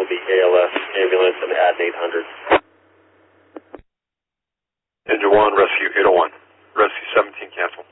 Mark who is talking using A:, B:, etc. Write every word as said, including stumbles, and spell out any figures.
A: the A L S ambulance and add eight hundred.
B: Engine one, rescue eight oh one. Rescue seventeen, cancel.